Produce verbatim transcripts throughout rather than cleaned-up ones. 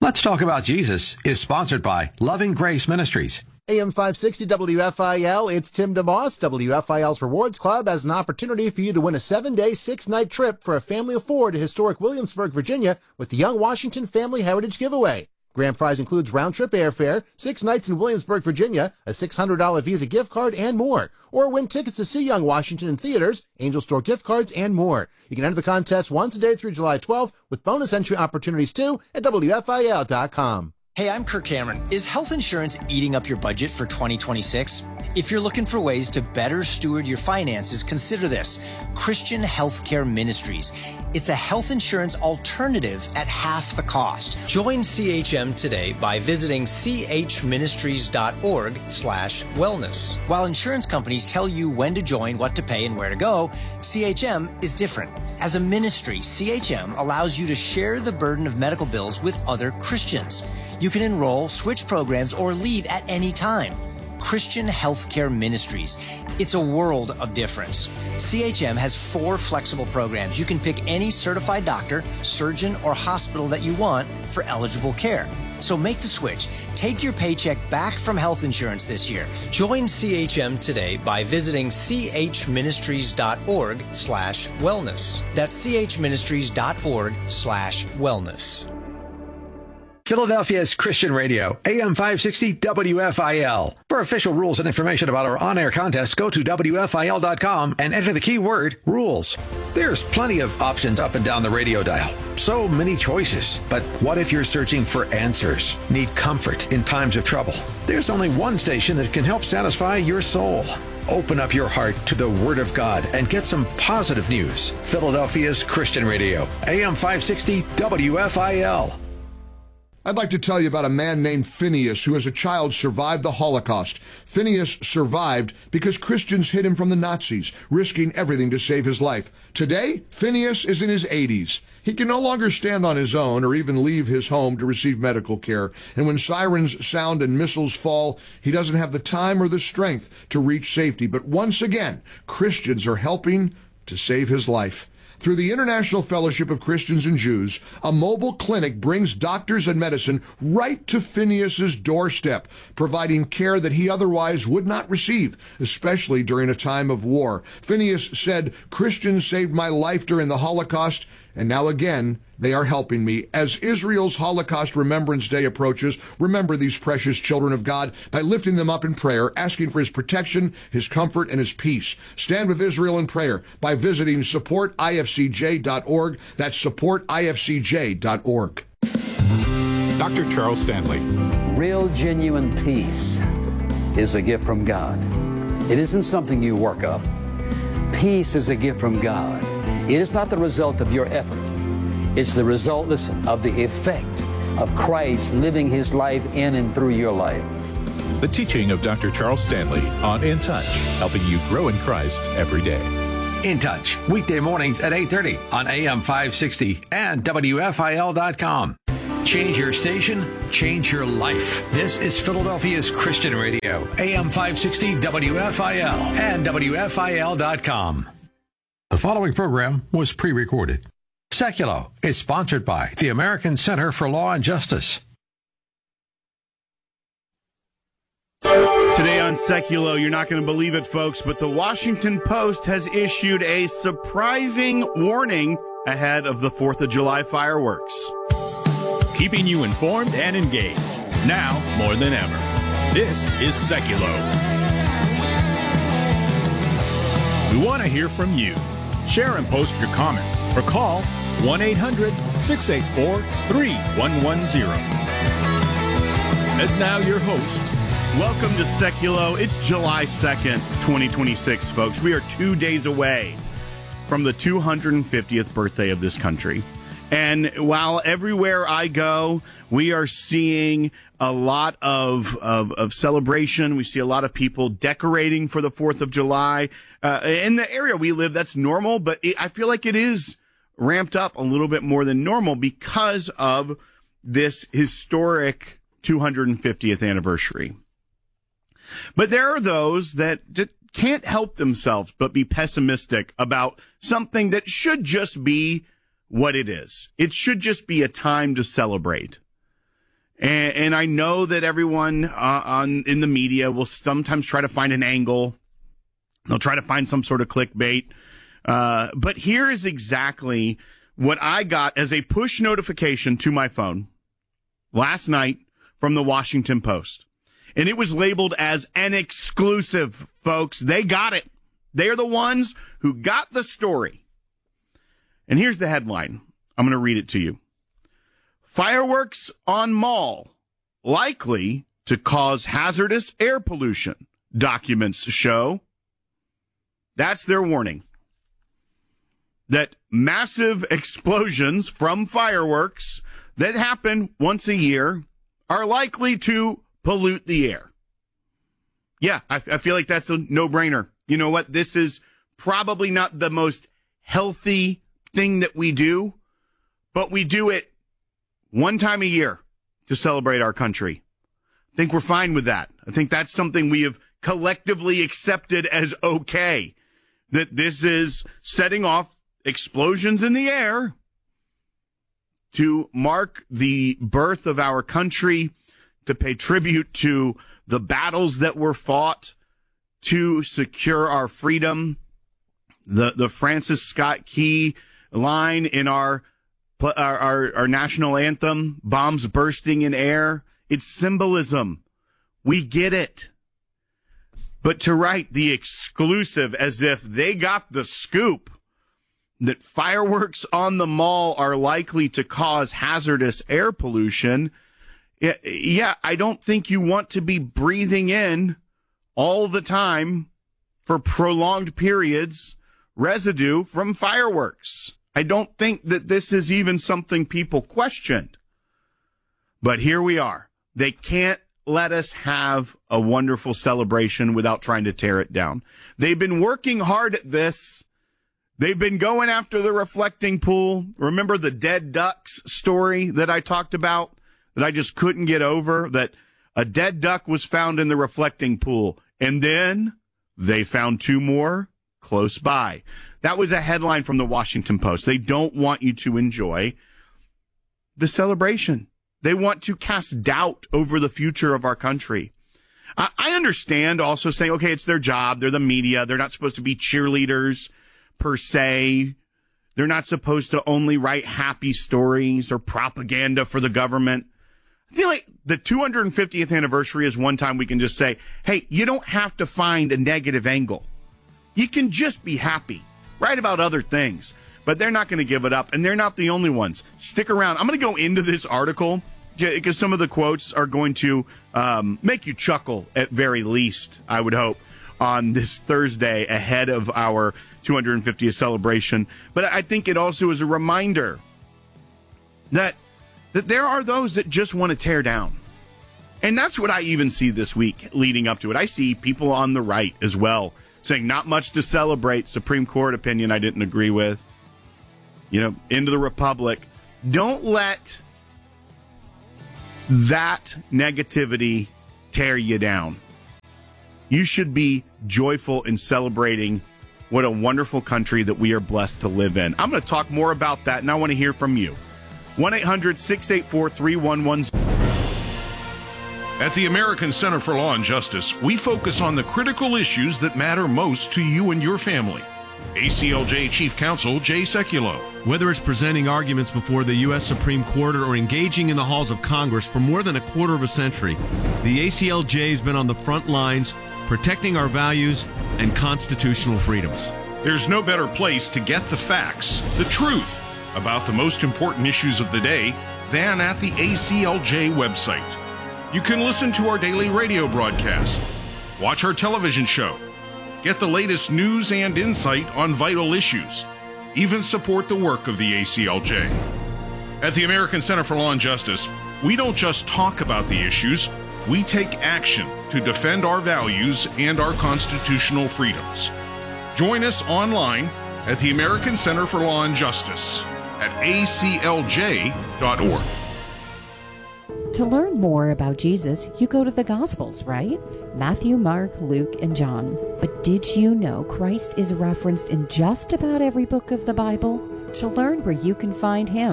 Let's Talk About Jesus is sponsored by Loving Grace Ministries. A M five sixty W F I L, it's Tim DeMoss. W F I L's Rewards Club has an opportunity for you to win a seven-day, six-night trip for a family of four to historic Williamsburg, Virginia with the Young Washington Family Heritage Giveaway. Grand prize includes round-trip airfare, six nights in Williamsburg, Virginia, a six hundred dollars Visa gift card, and more. Or win tickets to see Young Washington in theaters, Angel Store gift cards, and more. You can enter the contest once a day through July twelfth with bonus entry opportunities, too, at W F I L dot com. Hey, I'm Kirk Cameron. Is health insurance eating up your budget for twenty twenty-six? If you're looking for ways to better steward your finances, consider this: Christian Healthcare Ministries. It's a health insurance alternative at half the cost. Join C H M today by visiting chministries.org slash wellness. While insurance companies tell you when to join, what to pay, and where to go, C H M is different. As a ministry, C H M allows you to share the burden of medical bills with other Christians. You can enroll, switch programs, or leave at any time. Christian Healthcare Ministries. It's a world of difference. C H M has four flexible programs. You can pick any certified doctor, surgeon, or hospital that you want for eligible care. So make the switch. Take your paycheck back from health insurance this year. Join C H M today by visiting chministries.org slash wellness. That's chministries.org slash wellness. Philadelphia's Christian Radio, A M five sixty W F I L. For official rules and information about our on-air contest, go to W F I L dot com and enter the keyword rules. There's plenty of options up and down the radio dial. So many choices. But what if you're searching for answers? Need comfort in times of trouble? There's only one station that can help satisfy your soul. Open up your heart to the Word of God and get some positive news. Philadelphia's Christian Radio, A M five sixty W F I L. I'd like to tell you about a man named Phineas who as a child survived the Holocaust. Phineas survived because Christians hid him from the Nazis, risking everything to save his life. Today, Phineas is in his eighties. He can no longer stand on his own or even leave his home to receive medical care. And when sirens sound and missiles fall, he doesn't have the time or the strength to reach safety. But once again, Christians are helping to save his life. Through the International Fellowship of Christians and Jews, a mobile clinic brings doctors and medicine right to Phineas's doorstep, providing care that he otherwise would not receive, especially during a time of war. Phineas said, "Christians saved my life during the Holocaust, and now again, they are helping me." As Israel's Holocaust Remembrance Day approaches, remember these precious children of God by lifting them up in prayer, asking for his protection, his comfort, and his peace. Stand with Israel in prayer by visiting support I F C J dot org. That's support I F C J dot org. Doctor Charles Stanley. Real, genuine peace is a gift from God. It isn't something you work up. Peace is a gift from God. It is not the result of your effort. It's the result, listen, of the effect of Christ living his life in and through your life. The teaching of Doctor Charles Stanley on In Touch, helping you grow in Christ every day. In Touch, weekday mornings at eight thirty on A M five sixty and W F I L dot com. Change your station, change your life. This is Philadelphia's Christian Radio, A M five sixty W F I L and W F I L dot com. The following program was pre-recorded. Seculo is sponsored by the American Center for Law and Justice. Today on Seculo, you're not going to believe it, folks, but the Washington Post has issued a surprising warning ahead of the fourth of July fireworks. Keeping you informed and engaged, now more than ever. This is Seculo. We want to hear from you. Share and post your comments or call one eight hundred six eight four three one one zero. And now your host. Welcome to Seculo. It's July second, twenty twenty-six, folks. We are two days away from the two hundred fiftieth birthday of this country. And while everywhere I go, we are seeing a lot of, of, of celebration. We see a lot of people decorating for the fourth of July. Uh, in the area we live, that's normal, but it, I feel like it is ramped up a little bit more than normal because of this historic two hundred fiftieth anniversary. But there are those that, that can't help themselves but be pessimistic about something that should just be what it is. It should just be a time to celebrate. And, and I know that everyone uh, on in the media will sometimes try to find an angle. They'll try to find some sort of clickbait. Uh, but here is exactly what I got as a push notification to my phone last night from the Washington Post. And it was labeled as an exclusive, folks. They got it. They are the ones who got the story. And here's the headline. I'm going to read it to you. Fireworks on mall likely to cause hazardous air pollution, documents show. That's their warning. That massive explosions from fireworks that happen once a year are likely to pollute the air. Yeah, I, I feel like that's a no-brainer. You know what? This is probably not the most healthy thing that we do, but we do it one time a year to celebrate our country. I think we're fine with that. I think that's something we have collectively accepted as okay, that this is setting off explosions in the air to mark the birth of our country, to pay tribute to the battles that were fought to secure our freedom. The the Francis Scott Key line in our our, our, our national anthem, bombs bursting in air, it's symbolism. We get it. But to write the exclusive as if they got the scoop that fireworks on the mall are likely to cause hazardous air pollution, yeah, I don't think you want to be breathing in all the time for prolonged periods residue from fireworks. I don't think that this is even something people questioned. But here we are. They can't let us have a wonderful celebration without trying to tear it down. They've been working hard at this. They've been going after the reflecting pool. Remember the dead ducks story that I talked about that I just couldn't get over? That a dead duck was found in the reflecting pool. And then they found two more close by. That was a headline from the Washington Post. They don't want you to enjoy the celebration. They want to cast doubt over the future of our country. I, I understand also saying, okay, it's their job. They're the media. They're not supposed to be cheerleaders per se. They're not supposed to only write happy stories or propaganda for the government. I feel like the two hundred fiftieth anniversary is one time we can just say, hey, you don't have to find a negative angle. You can just be happy. Write about other things. But they're not going to give it up, and they're not the only ones. Stick around. I'm going to go into this article because some of the quotes are going to um, make you chuckle at very least, I would hope, on this Thursday ahead of our two hundred fiftieth celebration. But I think it also is a reminder that that there are those that just want to tear down. And that's what I even see this week leading up to it. I see people on the right as well saying not much to celebrate. Supreme Court opinion I didn't agree with. You know, into the Republic. Don't let that negativity tear you down. You should be joyful in celebrating what a wonderful country that we are blessed to live in. I'm going to talk more about that, and I want to hear from you. one eight hundred six eight four three one one zero. At the American Center for Law and Justice, we focus on the critical issues that matter most to you and your family. A C L J Chief Counsel Jay Sekulow. Whether it's presenting arguments before the U S Supreme Court or engaging in the halls of Congress for more than a quarter of a century, the A C L J has been on the front lines protecting our values and constitutional freedoms. There's no better place to get the facts, the truth, about the most important issues of the day than at the A C L J website. You can listen to our daily radio broadcast, watch our television show, get the latest news and insight on vital issues, even support the work of the A C L J. At the American Center for Law and Justice, we don't just talk about the issues, we take action to defend our values and our constitutional freedoms. Join us online at the American Center for Law and Justice at A C L J dot org. To learn more about Jesus, you go to the Gospels, right? Matthew, Mark, Luke, and John. But did you know Christ is referenced in just about every book of the Bible? To learn where you can find him,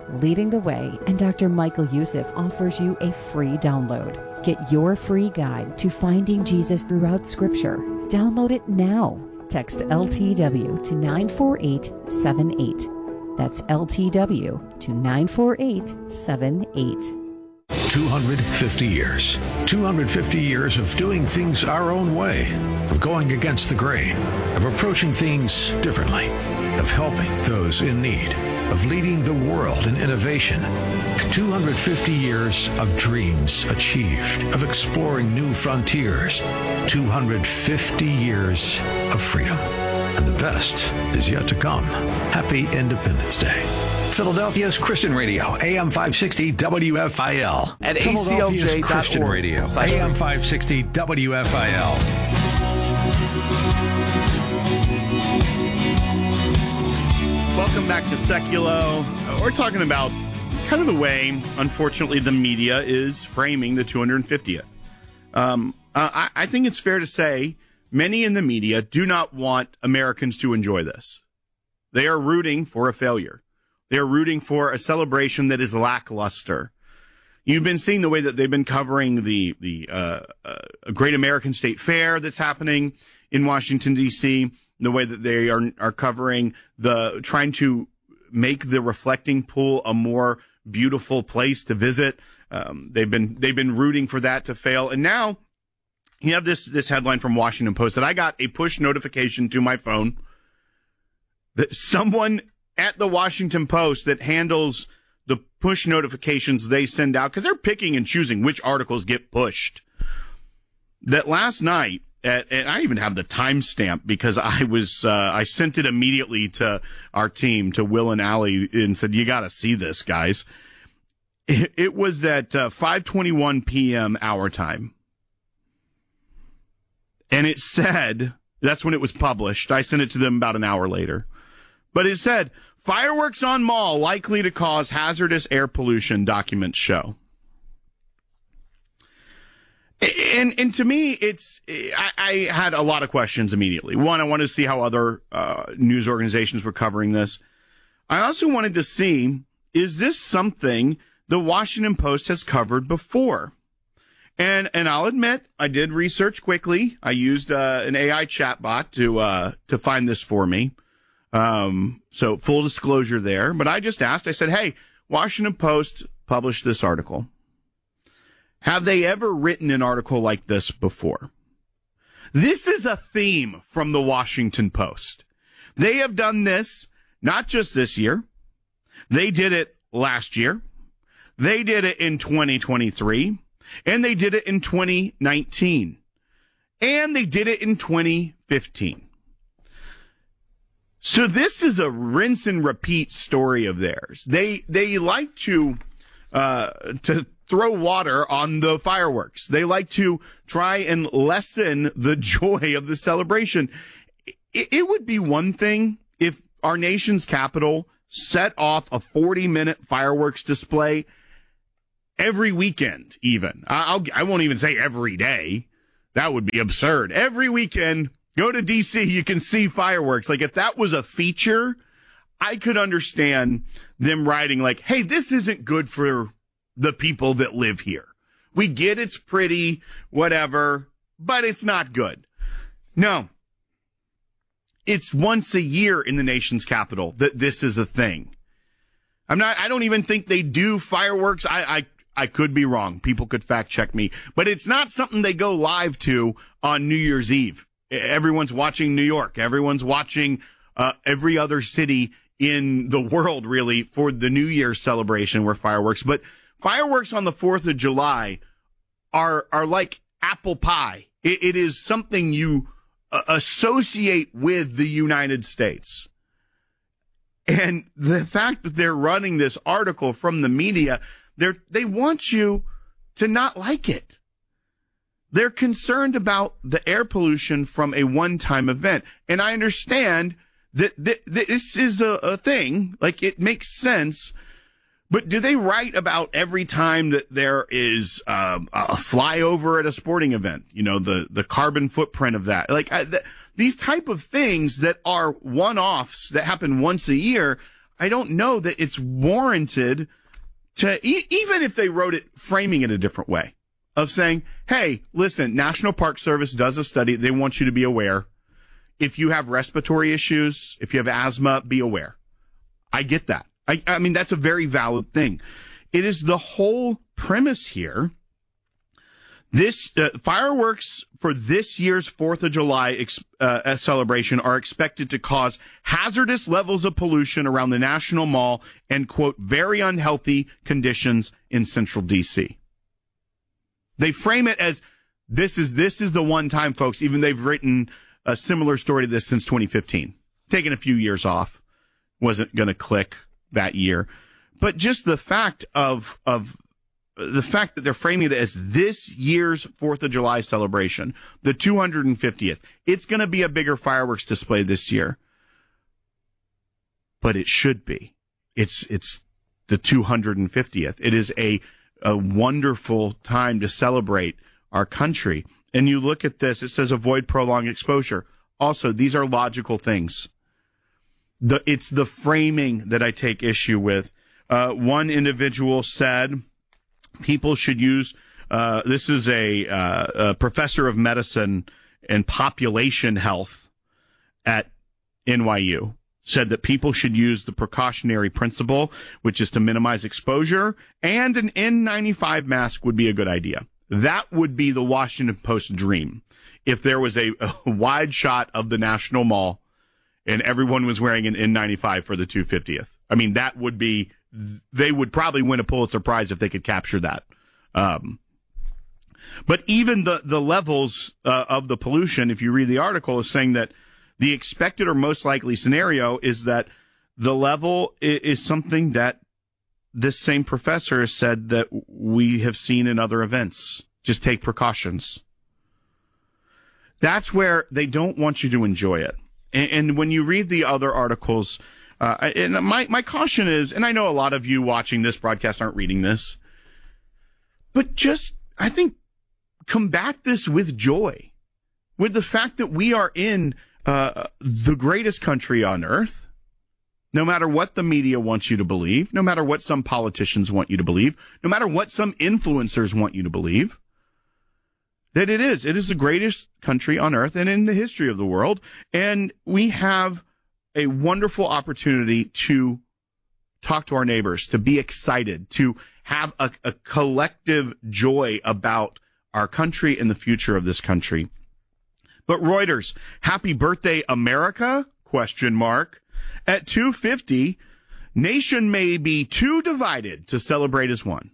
leading the way, and Doctor Michael Youssef offers you a free download. Get your free guide to finding Jesus throughout Scripture. Download it now. Text L T W to nine four eight seven eight. That's L T W to nine four eight seven eight. two hundred fifty years. two hundred fifty years of doing things our own way, of going against the grain, of approaching things differently, of helping those in need, of leading the world in innovation. two hundred fifty years of dreams achieved, of exploring new frontiers. two hundred fifty years of freedom. And the best is yet to come. Happy Independence Day. Philadelphia's Christian Radio, A M five sixty W F I L. At A C L J dot org. Christian Radio, A M five sixty W F I L. Welcome back to Seculo. We're talking about kind of the way, unfortunately, the media is framing the two hundred fiftieth. Um, uh, I, I think it's fair to say many in the media do not want Americans to enjoy this. They are rooting for a failure. They are rooting for a celebration that is lackluster. You've been seeing the way that they've been covering the the uh, uh, Great American State Fair that's happening in Washington, D C, the way that they are are covering the trying to make the reflecting pool a more beautiful place to visit. Um, they've been they've been rooting for that to fail, and now you have this this headline from Washington Post that I got a push notification to my phone that someone at the Washington Post that handles the push notifications they send out, because they're picking and choosing which articles get pushed, that last night, at, and I even have the timestamp because I was uh, I sent it immediately to our team, to Will and Allie, and said, you got to see this, guys. It, it was at uh, five twenty-one p.m. our time. And it said, that's when it was published. I sent it to them about an hour later. But it said, fireworks on mall likely to cause hazardous air pollution, documents show. And and to me, it's I, I had a lot of questions immediately. One, I wanted to see how other uh, news organizations were covering this. I also wanted to see, is this something the Washington Post has covered before? And and I'll admit, I did research quickly. I used uh, an A I chatbot to uh, to find this for me. Um, so full disclosure there. But I just asked, I said, hey, Washington Post published this article. Have they ever written an article like this before? This is a theme from the Washington Post. They have done this not just this year. They did it last year. They did it in twenty twenty-three. And they did it in twenty nineteen. And they did it in twenty fifteen. So this is a rinse and repeat story of theirs. They they like to uh, to throw water on the fireworks. They like to try and lessen the joy of the celebration. It, it would be one thing if our nation's capital set off a forty-minute fireworks display every weekend, even. I'll, I won't even say every day. That would be absurd. Every weekend, go to D C, you can see fireworks. Like, if that was a feature, I could understand them writing like, hey, this isn't good for the people that live here. We get it's pretty, whatever, but it's not good. No. It's once a year in the nation's capital that this is a thing. I'm not, I don't even think they do fireworks. I, I, I could be wrong. People could fact check me, but it's not something they go live to on New Year's Eve. Everyone's watching New York. Everyone's watching, uh, every other city in the world, really, for the New Year's celebration where fireworks, but fireworks on the fourth of July are, are like apple pie. It, it is something you uh, associate with the United States. And the fact that they're running this article from the media, they're, they want you to not like it. They're concerned about the air pollution from a one-time event. And I understand that, that, that this is a, a thing. Like, it makes sense. But do they write about every time that there is um, a flyover at a sporting event? You know, the, the carbon footprint of that. Like, I, the, these type of things that are one-offs that happen once a year, I don't know that it's warranted to, e- even if they wrote it, framing it a different way of saying, hey, listen, National Park Service does a study. They want you to be aware. If you have respiratory issues, if you have asthma, be aware. I get that. I, I mean, that's a very valid thing. It is the whole premise here. This uh, fireworks for this year's fourth of July ex- uh, celebration are expected to cause hazardous levels of pollution around the National Mall and, quote, very unhealthy conditions in central D C. They frame it as this is this is the one time, folks, even they've written a similar story to this since twenty fifteen. Taking a few years off. Wasn't going to click that year. But just the fact of of the fact that they're framing it as this year's fourth of July celebration, the two hundred fiftieth, it's going to be a bigger fireworks display this year. But it should be. It's it's the two hundred fiftieth. It is a, a wonderful time to celebrate our country. And you look at this, it says avoid prolonged exposure. Also, these are logical things. The It's the framing that I take issue with. Uh, one individual said people should use, uh, this is a, uh, a professor of medicine and population health at N Y U, said that people should use the precautionary principle, which is to minimize exposure, and an N ninety-five mask would be a good idea. That would be the Washington Post dream. If there was a, a wide shot of the National Mall and everyone was wearing an N ninety-five for the two hundred fiftieth. I mean, that would be, they would probably win a Pulitzer Prize if they could capture that. Um, but even the, the levels uh, of the pollution, if you read the article, is saying that the expected or most likely scenario is that the level is, is something that this same professor has said that we have seen in other events. Just take precautions. That's where they don't want you to enjoy it. And, and when you read the other articles, uh, and my, my caution is, and I know a lot of you watching this broadcast aren't reading this, but just, I think, combat this with joy, with the fact that we are in uh, the greatest country on earth. No matter what the media wants you to believe, no matter what some politicians want you to believe, no matter what some influencers want you to believe, that it is. It is the greatest country on earth and in the history of the world. And we have a wonderful opportunity to talk to our neighbors, to be excited, to have a, a collective joy about our country and the future of this country. But Reuters, happy birthday, America? Question mark. At two fifty, nation may be too divided to celebrate as one.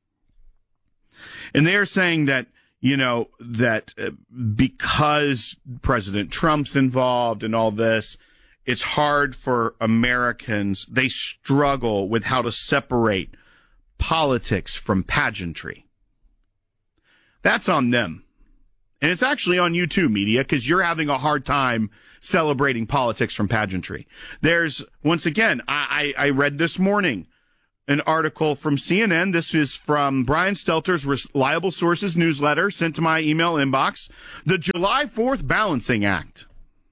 And they're saying that, you know, that uh, because President Trump's involved in all this, it's hard for Americans. They struggle with how to separate politics from pageantry. That's on them. And it's actually on you too, media, because you're having a hard time celebrating politics from pageantry. There's, once again, I, I, I read this morning an article from C N N. This is from Brian Stelter's Reliable Sources newsletter sent to my email inbox. The July fourth Balancing Act.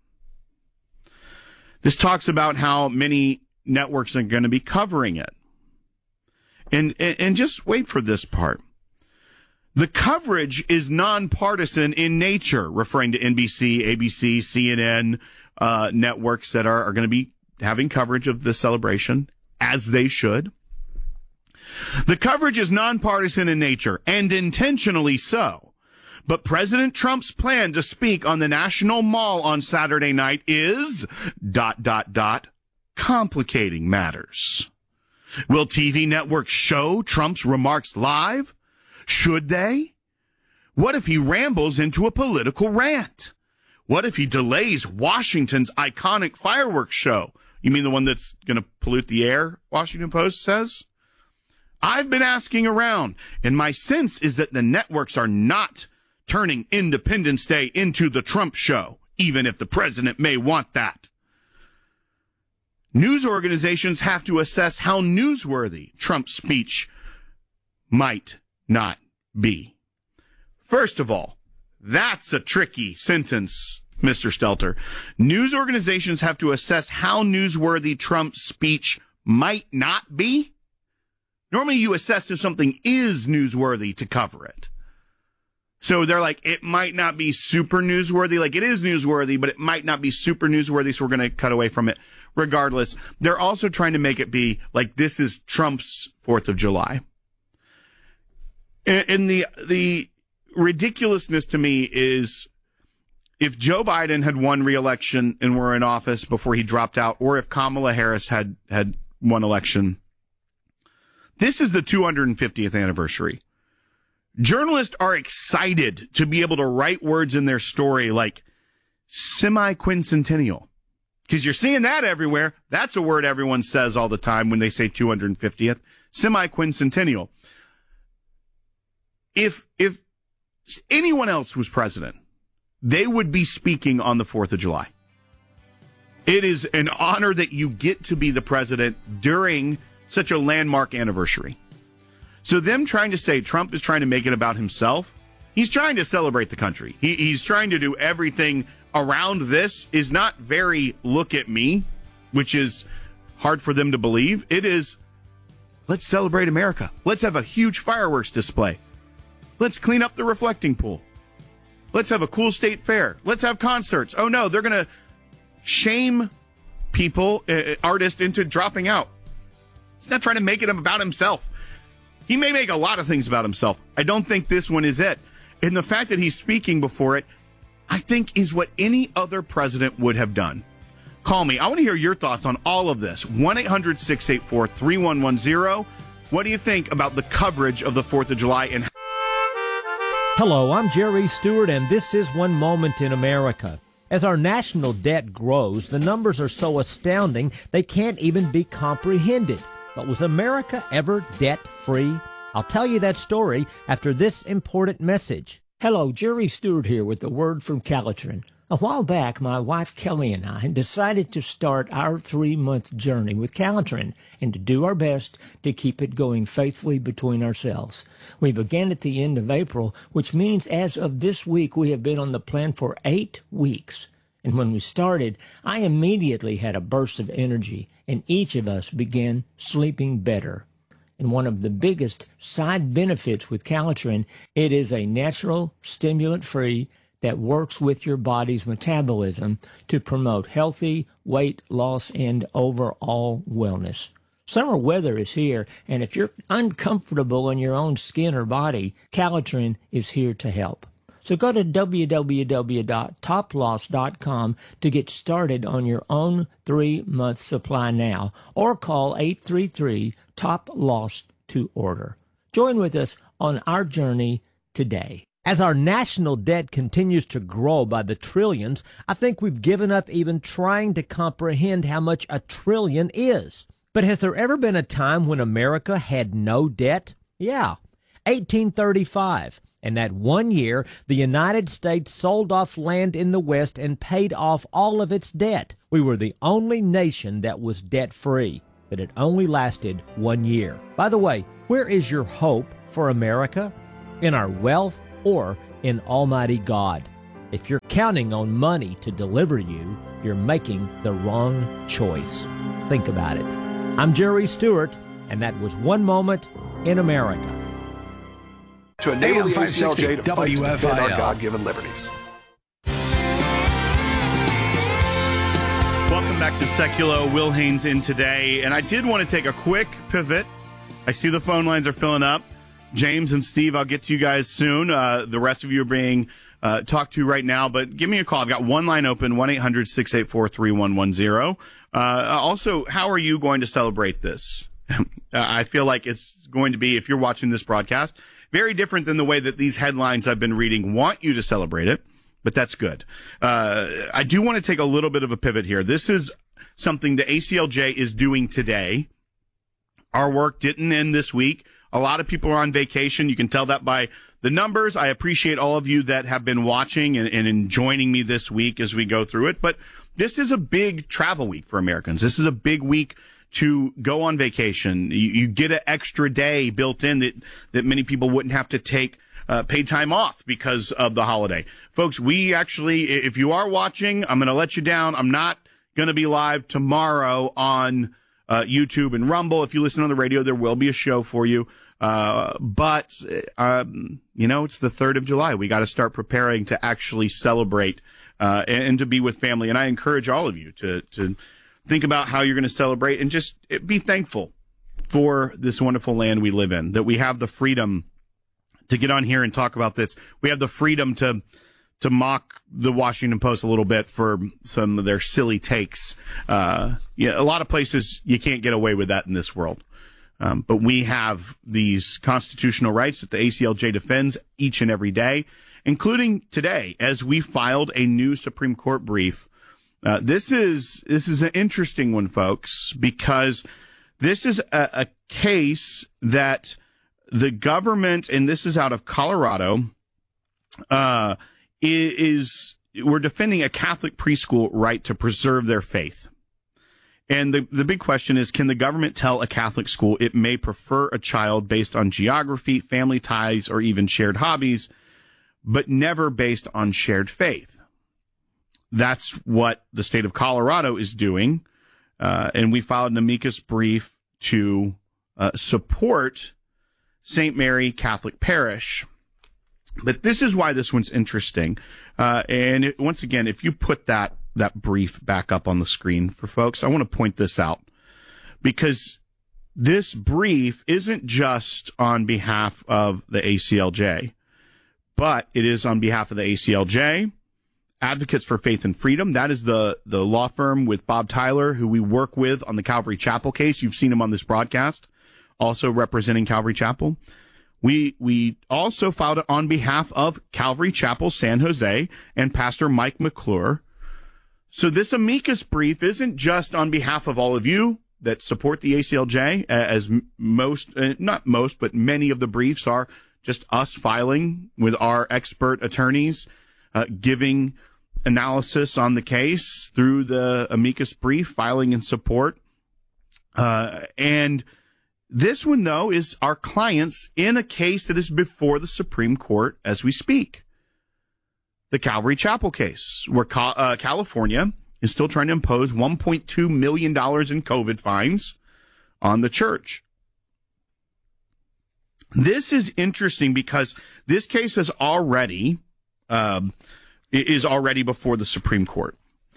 This talks about how many networks are going to be covering it. And, and, and just wait for this part. The coverage is nonpartisan in nature, referring to N B C, A B C, C N N, uh, networks that are, are going to be having coverage of the celebration, as they should. The coverage is nonpartisan in nature, and intentionally so. But President Trump's plan to speak on the National Mall on Saturday night is, dot, dot, dot, complicating matters. Will T V networks show Trump's remarks live? Should they? What if he rambles into a political rant? What if he delays Washington's iconic fireworks show? You mean the one that's going to pollute the air, Washington Post says? I've been asking around, and my sense is that the networks are not turning Independence Day into the Trump show, even if the president may want that. News organizations have to assess how newsworthy Trump's speech might not be. First of all, that's a tricky sentence, Mister Stelter. News organizations have to assess how newsworthy Trump's speech might not be. Normally you assess if something is newsworthy to cover it. So they're like, it might not be super newsworthy. Like, it is newsworthy, but it might not be super newsworthy, so we're going to cut away from it regardless. They're also trying to make it be like this is Trump's fourth of July. And the the ridiculousness to me is, if Joe Biden had won re-election and were in office before he dropped out, or if Kamala Harris had, had won election, this is the two hundred fiftieth anniversary. Journalists are excited to be able to write words in their story like semi-quincentennial, because you're seeing that everywhere. That's a word everyone says all the time when they say two hundred fiftieth, semi-quincentennial. If, if anyone else was president, they would be speaking on the fourth of July. It is an honor that you get to be the president during such a landmark anniversary. So them trying to say Trump is trying to make it about himself, he's trying to celebrate the country. He, he's trying to do everything around this is not very look at me, which is hard for them to believe. It is, let's celebrate America. Let's have a huge fireworks display. Let's clean up the reflecting pool. Let's have a cool state fair. Let's have concerts. Oh, no, they're going to shame people, uh, artists, into dropping out. He's not trying to make it about himself. He may make a lot of things about himself. I don't think this one is it. And the fact that he's speaking before it, I think, is what any other president would have done. Call me. I want to hear your thoughts on all of this. one eight hundred six eight four three one one zero. What do you think about the coverage of the fourth of July? And Hello, I'm Jerry Stewart, and this is One Moment in America. As our national debt grows, the numbers are so astounding they can't even be comprehended. But was America ever debt-free? I'll tell you that story after this important message. Hello, Jerry Stewart here with a word from Calitrin. A while back, my wife Kelly and I decided to start our three-month journey with Calitrin and to do our best to keep it going faithfully between ourselves. We began at the end of April, which means as of this week we have been on the plan for eight weeks. And when we started, I immediately had a burst of energy, and each of us began sleeping better. And one of the biggest side benefits with Calitrin, it is a natural stimulant-free that works with your body's metabolism to promote healthy weight loss and overall wellness. Summer weather is here, and if you're uncomfortable in your own skin or body, Calitrin is here to help. So go to w w w dot top loss dot com to get started on your own three-month supply now, or call eight three three top loss to order. Join with us on our journey today. As our national debt continues to grow by the trillions, I think we've given up even trying to comprehend how much a trillion is. But has there ever been a time when America had no debt? Yeah, eighteen thirty-five. And that one year, the United States sold off land in the West and paid off all of its debt. We were the only nation that was debt-free, but it only lasted one year. By the way, where is your hope for America? In our wealth or in Almighty God? If you're counting on money to deliver you, you're making the wrong choice. Think about it. I'm Jerry Stewart, and that was One Moment in America. To enable the A C L J to fight to defend our God-given liberties. welcome back to Seculo. Will Haynes in today, and I did want to take a quick pivot. I see the phone lines are filling up. James and Steve, I'll get to you guys soon. Uh, the rest of you are being uh, talked to right now, but give me a call. I've got one line open, one eight hundred six eight four three one one zero. Uh, also, how are you going to celebrate this? I feel like it's going to be, if you're watching this broadcast, very different than the way that these headlines I've been reading want you to celebrate it, but that's good. Uh, I do want to take a little bit of a pivot here. This is something the A C L J is doing today. Our work didn't end this week. A lot of people are on vacation. You can tell that by the numbers. I appreciate all of you that have been watching and, and joining me this week as we go through it. But this is a big travel week for Americans. This is a big week to go on vacation. You, you get an extra day built in that, that many people wouldn't have to take uh, paid time off because of the holiday. Folks, we actually, if you are watching, I'm going to let you down. I'm not going to be live tomorrow on uh, YouTube and Rumble. If you listen on the radio, there will be a show for you. Uh, but, um, you know, it's the third of July. We got to start preparing to actually celebrate, uh, and, and to be with family. And I encourage all of you to, to think about how you're going to celebrate and just be thankful for this wonderful land we live in, that we have the freedom to get on here and talk about this. We have the freedom to, to mock the Washington Post a little bit for some of their silly takes. Uh, yeah, a lot of places you can't get away with that in this world. Um, but we have these constitutional rights that the A C L J defends each and every day, including today, as we filed a new Supreme Court brief. Uh, this is, this is an interesting one, folks, because this is a, a case that the government, and this is out of Colorado, uh, is, we're defending a Catholic preschool right to preserve their faith. And the, the big question is, can the government tell a Catholic school it may prefer a child based on geography, family ties, or even shared hobbies, but never based on shared faith? That's what the state of Colorado is doing. Uh, and we filed an amicus brief to uh, support Saint Mary Catholic Parish. But this is why this one's interesting. Uh, and it, once again, if you put that that brief back up on the screen for folks, I want to point this out, because this brief isn't just on behalf of the A C L J, but it is on behalf of the A C L J, Advocates for Faith and Freedom. That is the, the law firm with Bob Tyler, who we work with on the Calvary Chapel case. You've seen him on this broadcast, also representing Calvary Chapel. We, we also filed it on behalf of Calvary Chapel San Jose and Pastor Mike McClure. So this amicus brief isn't just on behalf of all of you that support the A C L J, as most, uh, not most, but many of the briefs are just us filing with our expert attorneys, uh, giving analysis on the case through the amicus brief, filing in support. Uh, and this one, though, is our clients in a case that is before the Supreme Court as we speak. The Calvary Chapel case, where uh, California is still trying to impose one point two million dollars in COVID fines on the church. This is interesting because this case is already, um, is already before the Supreme Court.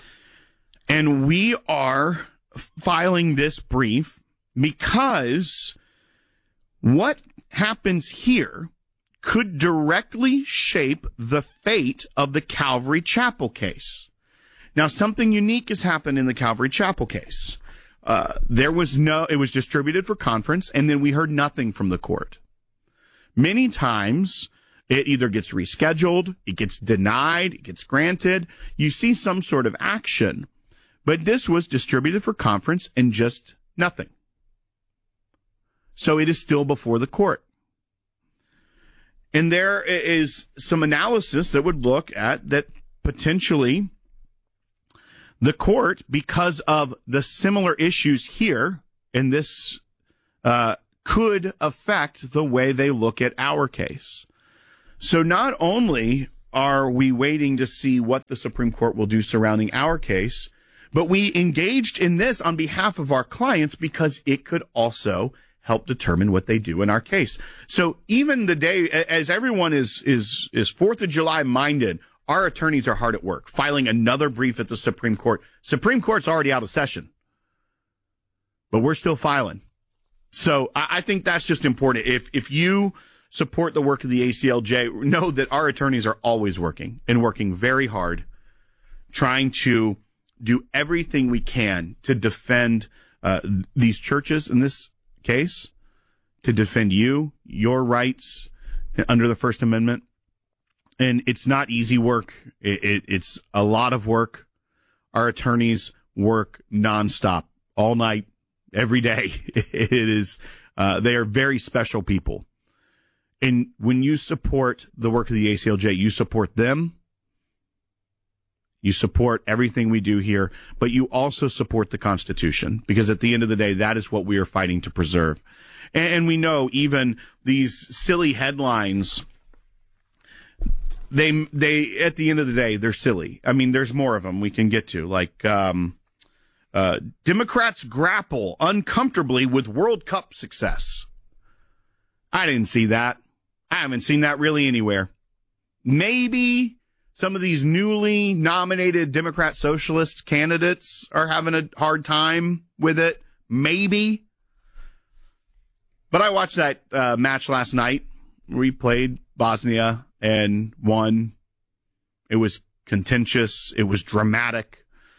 And we are filing this brief because what happens here could directly shape the fate of the Calvary Chapel case. Now, something unique has happened in the Calvary Chapel case. Uh, there was no, it was distributed for conference, and then we heard nothing from the court. Many times, it either gets rescheduled, it gets denied, it gets granted. You see some sort of action. But this was distributed for conference and just nothing. So it is still before the court. And there is some analysis that would look at that potentially the court, because of the similar issues here in this, uh, could affect the way they look at our case. So not only are we waiting to see what the Supreme Court will do surrounding our case, but we engaged in this on behalf of our clients because it could also help determine what they do in our case. So even the day, as everyone is, is, is fourth of July minded, our attorneys are hard at work, filing another brief at the Supreme Court. Supreme Court's already out of session, but we're still filing. So I, I think that's just important. If, if you support the work of the A C L J, know that our attorneys are always working and working very hard, trying to do everything we can to defend, uh, these churches in this case, to defend you, your rights under the First Amendment. And it's not easy work. It, it, it's a lot of work. Our attorneys work nonstop, all night, every day. It is, uh, they are very special people. And when you support the work of the A C L J, you support them. You support everything we do here, but you also support the Constitution, because at the end of the day, that is what we are fighting to preserve. And we know even these silly headlines, they, they, at the end of the day, they're silly. I mean, there's more of them we can get to, like, um, Uh, Democrats grapple uncomfortably with World Cup success. I didn't see that. I haven't seen that really anywhere. Maybe some of these newly nominated Democrat socialist candidates are having a hard time with it. Maybe. But I watched that uh, match last night. We played Bosnia and won. It was contentious. It was dramatic.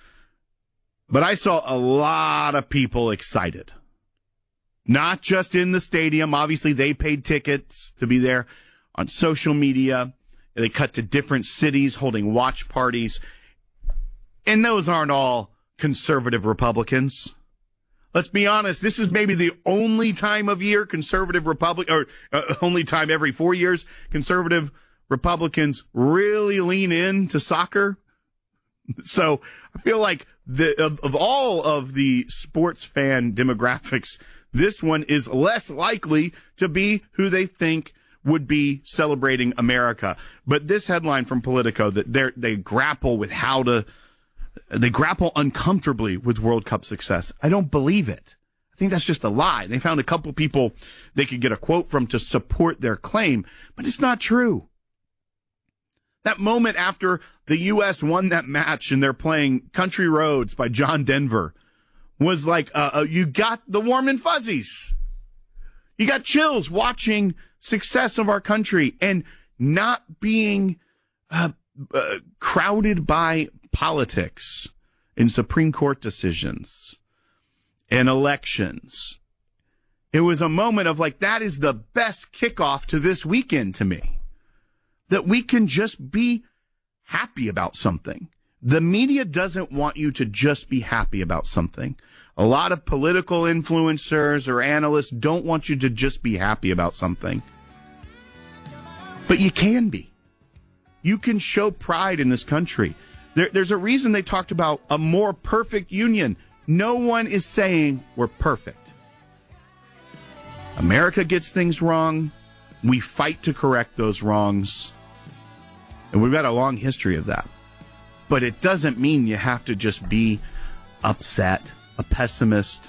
But I saw a lot of people excited. Not just in the stadium. Obviously, they paid tickets to be there. On social media, they cut to different cities holding watch parties. And those aren't all conservative Republicans. Let's be honest, this is maybe the only time of year conservative Republic, or uh, only time every four years conservative Republicans really lean into soccer. So I feel like the of, of all of the sports fan demographics, this one is less likely to be who they think would be celebrating America. But this headline from Politico, that they they grapple with how to, they grapple uncomfortably with World Cup success. I don't believe it. I think that's just a lie. They found a couple people they could get a quote from to support their claim, but it's not true. That moment after the U S won that match and they're playing Country Roads by John Denver was like, uh, uh, you got the warm and fuzzies. You got chills watching success of our country and not being uh, uh, crowded by politics and Supreme Court decisions and elections. It was a moment of like, that is the best kickoff to this weekend to me. That we can just be happy about something. The media doesn't want you to just be happy about something. A lot of political influencers or analysts don't want you to just be happy about something. But you can be. You can show pride in this country. There, there's a reason they talked about a more perfect union. No one is saying we're perfect. America gets things wrong. We fight to correct those wrongs. And we've got a long history of that. But it doesn't mean you have to just be upset, a pessimist,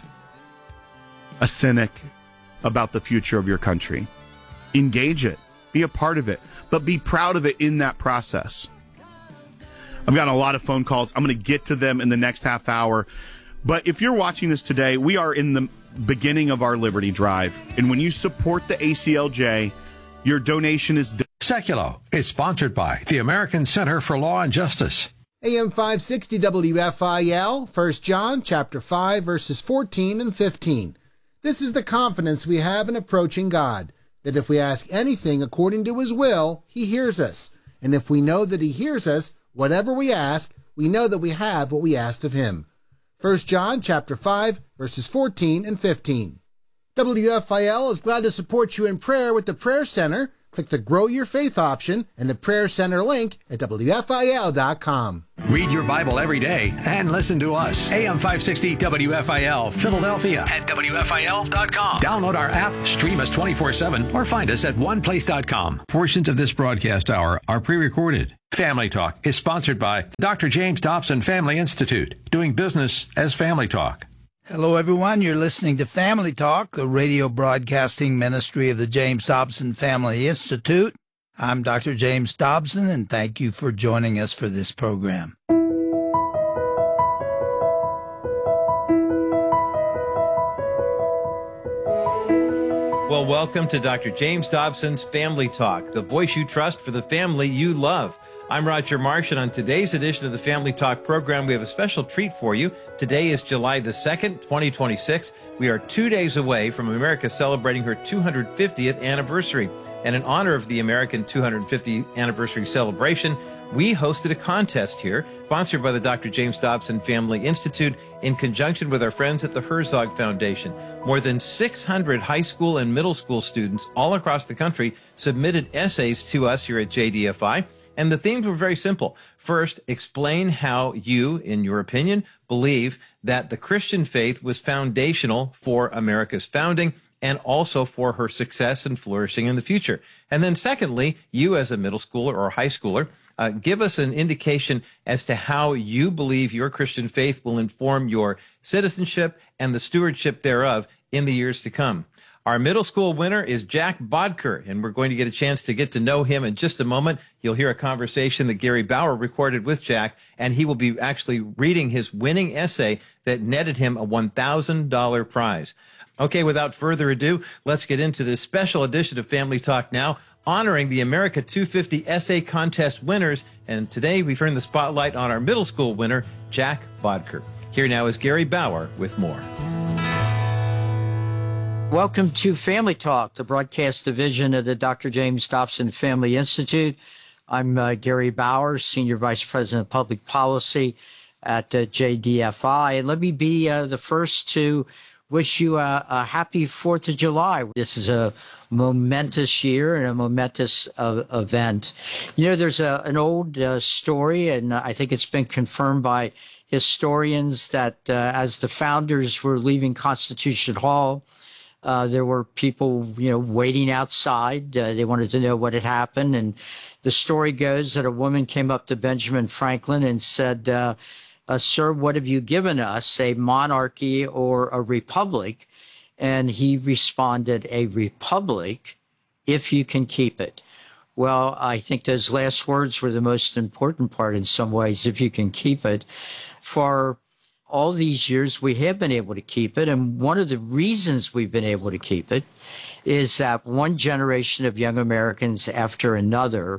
a cynic about the future of your country. Engage it. Be a part of it. But be proud of it in that process. I've got a lot of phone calls. I'm going to get to them in the next half hour. But if you're watching this today, we are in the beginning of our Liberty Drive. And when you support the A C L J, your donation is... Seculo is sponsored by the American Center for Law and Justice. A M five sixty W F I L, First John chapter five, verses fourteen and fifteen. This is the confidence we have in approaching God, that if we ask anything according to his will, he hears us. And if we know that he hears us, whatever we ask, we know that we have what we asked of him. First John chapter five, verses fourteen and fifteen. W F I L is glad to support you in prayer with the Prayer Center. Click the Grow Your Faith option and the Prayer Center link at W F I L dot com. Read your Bible every day and listen to us. A M five sixty W F I L, Philadelphia at W F I L dot com. Download our app, stream us twenty-four seven, or find us at one place dot com. Portions of this broadcast hour are pre-recorded. Family Talk is sponsored by Doctor James Dobson Family Institute, doing business as Family Talk. Hello, everyone. You're listening to Family Talk, the radio broadcasting ministry of the James Dobson Family Institute. I'm Doctor James Dobson, and thank you for joining us for this program. Well, welcome to Doctor James Dobson's Family Talk, the voice you trust for the family you love. I'm Roger Marsh, and on today's edition of the Family Talk program, we have a special treat for you. Today is July the second, twenty twenty-six. We are two days away from America celebrating her two hundred fiftieth anniversary. And in honor of the American two hundred fiftieth anniversary celebration, we hosted a contest here, sponsored by the Doctor James Dobson Family Institute in conjunction with our friends at the Herzog Foundation. More than six hundred high school and middle school students all across the country submitted essays to us here at J D F I. And the themes were very simple. First, explain how you, in your opinion, believe that the Christian faith was foundational for America's founding and also for her success and flourishing in the future. And then secondly, you as a middle schooler or high schooler, Uh, give us an indication as to how you believe your Christian faith will inform your citizenship and the stewardship thereof in the years to come. Our middle school winner is Jack Bodker, and we're going to get a chance to get to know him in just a moment. You'll hear a conversation that Gary Bauer recorded with Jack, and he will be actually reading his winning essay that netted him a one thousand dollars prize. Okay, without further ado, let's get into this special edition of Family Talk Now, honoring the America two fifty Essay Contest winners. And today we turn the spotlight on our middle school winner, Jack Bodker. Here now is Gary Bauer with more. Welcome to Family Talk, the broadcast division of the Doctor James Dobson Family Institute. I'm uh, Gary Bauer, Senior Vice President of Public Policy at uh, J D F I. And let me be uh, the first to wish you a, a happy fourth of July. This is a momentous year and a momentous uh, event. You know, there's a, an old uh, story, and I think it's been confirmed by historians that uh, as the founders were leaving Constitution Hall, Uh, there were people, you know, waiting outside. Uh, they wanted to know what had happened. And the story goes that a woman came up to Benjamin Franklin and said, uh, uh, sir, what have you given us, a monarchy or a republic? And he responded, a republic, if you can keep it. Well, I think those last words were the most important part in some ways, if you can keep it. For all these years, we have been able to keep it. And one of the reasons we've been able to keep it is that one generation of young Americans after another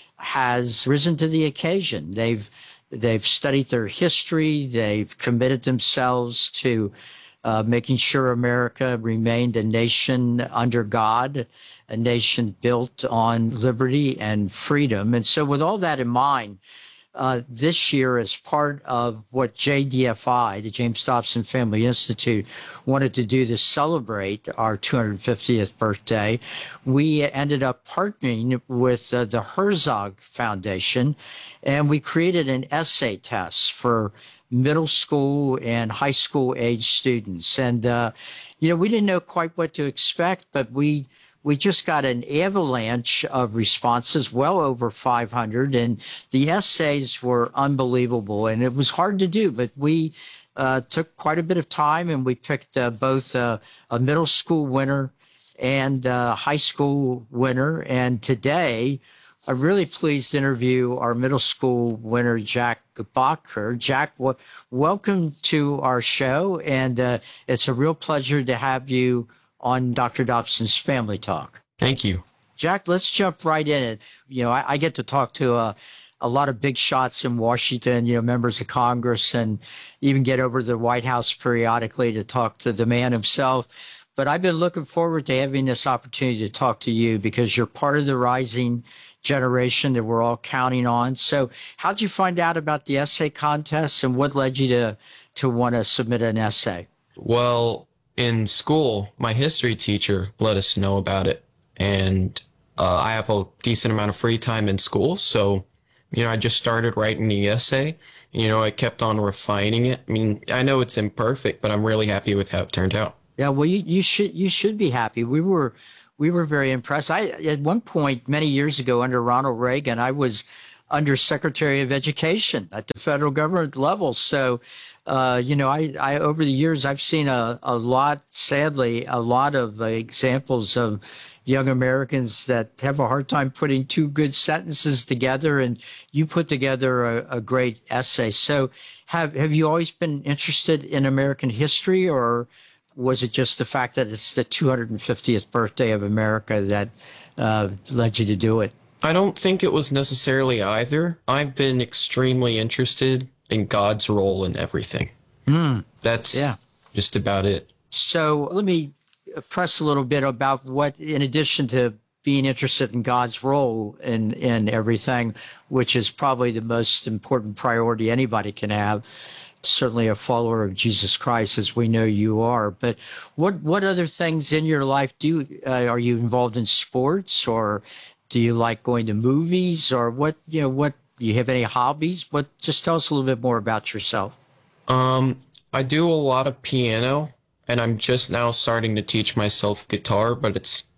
has risen to the occasion. They've, they've studied their history. They've committed themselves to uh, making sure America remained a nation under God, a nation built on liberty and freedom. And so with all that in mind, Uh, this year, as part of what J D F I, the James Dobson Family Institute, wanted to do to celebrate our two hundred fiftieth birthday, we ended up partnering with uh, the Herzog Foundation, and we created an essay test for middle school and high school age students. And, uh, you know, we didn't know quite what to expect, but we We just got an avalanche of responses, well over five hundred, and the essays were unbelievable, and it was hard to do, but we uh, took quite a bit of time, and we picked uh, both uh, a middle school winner and a high school winner, and today I'm really pleased to interview our middle school winner, Jack Bodker. Jack, w- welcome to our show, and uh, it's a real pleasure to have you on Doctor Dobson's Family Talk. Thank you. Jack, let's jump right in it. You know, I, I get to talk to a, a lot of big shots in Washington, you know, members of Congress, and even get over to the White House periodically to talk to the man himself. But I've been looking forward to having this opportunity to talk to you because you're part of the rising generation that we're all counting on. So how'd you find out about the essay contest, and what led you to, to want to submit an essay? Well, in school, my history teacher let us know about it, and uh, I have a decent amount of free time in school, so, you know, I just started writing the essay. You know, I kept on refining it. I mean, I know it's imperfect, but I'm really happy with how it turned out. Yeah, well, you, you should you should be happy. We were we were very impressed. I at one point many years ago under Ronald Reagan, I was under Secretary of Education at the federal government level. So, uh, you know, I, I over the years, I've seen a, a lot, sadly, a lot of uh, examples of young Americans that have a hard time putting two good sentences together, and you put together a, a great essay. So have, have you always been interested in American history, or was it just the fact that it's the two hundred fiftieth birthday of America that uh, led you to do it? I don't think it was necessarily either. I've been extremely interested in God's role in everything. Mm. That's yeah. just about it. So let me press a little bit about what, in addition to being interested in God's role in, in everything, which is probably the most important priority anybody can have, certainly a follower of Jesus Christ, as we know you are. But what, what other things in your life do you, uh, are you involved in sports, or do you like going to movies, or what, you know, what, do you have any hobbies? What, just tell us a little bit more about yourself. Um, I do a lot of piano, and I'm just now starting to teach myself guitar, but it's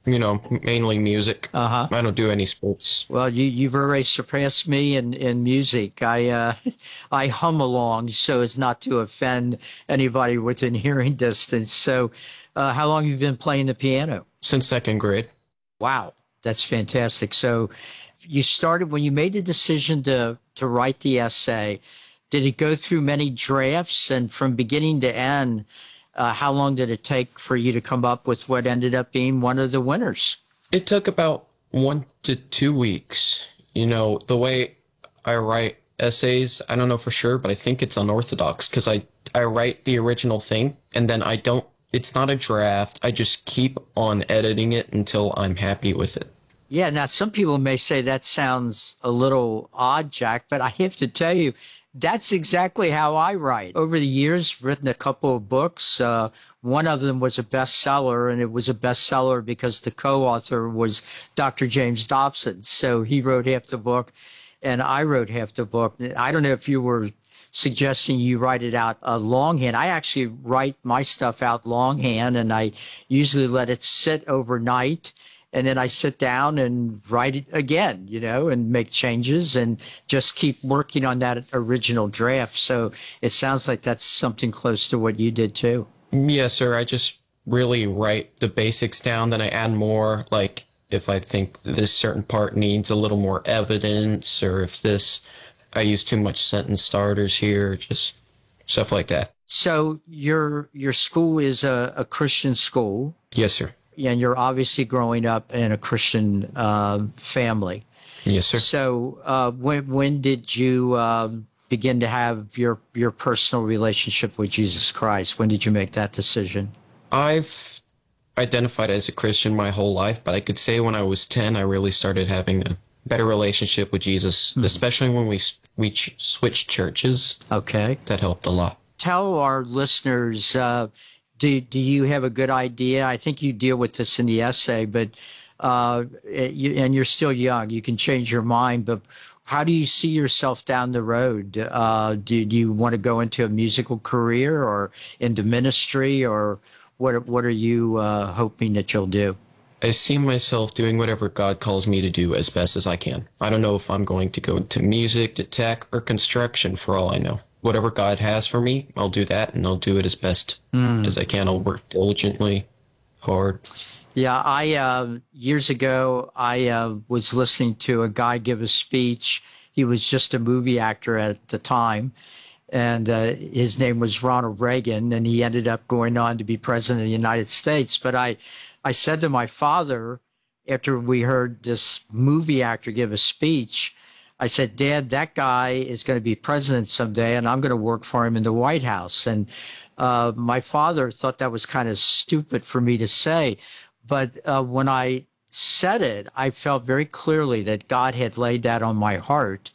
you know, mainly music. Uh-huh. I don't do any sports. Well, you, you've already surpassed me in, in music. I uh, I hum along so as not to offend anybody within hearing distance. So uh, how long have you been playing the piano? Since second grade. Wow, that's fantastic. So you started when you made the decision to, to write the essay. Did it go through many drafts? And from beginning to end, Uh, how long did it take for you to come up with what ended up being one of the winners? It took about one to two weeks. You know, the way I write essays, I don't know for sure, but I think it's unorthodox because I, I write the original thing and then I don't, it's not a draft. I just keep on editing it until I'm happy with it. Yeah, now some people may say that sounds a little odd, Jack, but I have to tell you, that's exactly how I write. Over the years, written a couple of books. Uh, one of them was a bestseller, and it was a bestseller because the co-author was Doctor James Dobson. So he wrote half the book, and I wrote half the book. I don't know if you were suggesting you write it out uh, longhand. I actually write my stuff out longhand, and I usually let it sit overnight. And then I sit down and write it again, you know, and make changes and just keep working on that original draft. So it sounds like that's something close to what you did too. Yes, sir. I just really write the basics down, then I add more, like if I think this certain part needs a little more evidence, or if this, I use too much sentence starters here, just stuff like that. So your your school is a, a Christian school. Yes, sir. And you're obviously growing up in a Christian uh, family. Yes, sir. So uh, when when did you um, begin to have your your personal relationship with Jesus Christ? When did you make that decision? I've identified as a Christian my whole life, but I could say when I was ten, I really started having a better relationship with Jesus, mm-hmm. especially when we we ch- switched churches. Okay. That helped a lot. Tell our listeners, uh, do, do you have a good idea? I think you deal with this in the essay, but uh, you, and you're still young. You can change your mind, but how do you see yourself down the road? Uh, do, do you want to go into a musical career or into ministry, or what, what are you uh, hoping that you'll do? I see myself doing whatever God calls me to do as best as I can. I don't know if I'm going to go into music, to tech, or construction for all I know. Whatever God has for me, I'll do that, and I'll do it as best mm. as I can. I'll work diligently, hard. Yeah, I uh, years ago, I uh, was listening to a guy give a speech. He was just a movie actor at the time, and uh, his name was Ronald Reagan, and he ended up going on to be president of the United States. But I, I said to my father, after we heard this movie actor give a speech, I said, Dad, that guy is going to be president someday, and I'm going to work for him in the White House. And uh, my father thought that was kind of stupid for me to say. But uh, when I said it, I felt very clearly that God had laid that on my heart.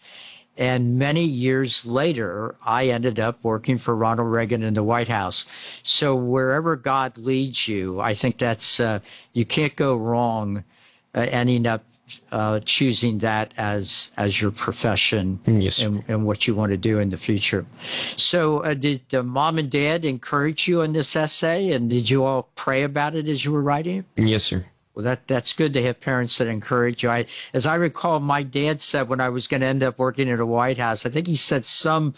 And many years later, I ended up working for Ronald Reagan in the White House. So wherever God leads you, I think that's, uh, you can't go wrong uh, ending up uh, choosing that as as your profession. Yes. and, and what you want to do in the future. So uh, did uh, mom and dad encourage you in this essay? And did you all pray about it as you were writing it? Yes, sir. Well, that that's good to have parents that encourage you. I, as I recall, my dad said when I was going to end up working at a White House, I think he said some